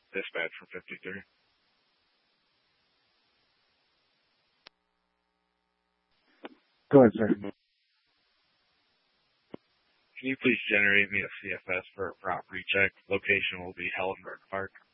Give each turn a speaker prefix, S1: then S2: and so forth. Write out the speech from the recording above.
S1: Dispatch for 53.
S2: Go ahead, sir.
S1: Can you please generate me a CFS for a property check? Location will be Hellenberg Park.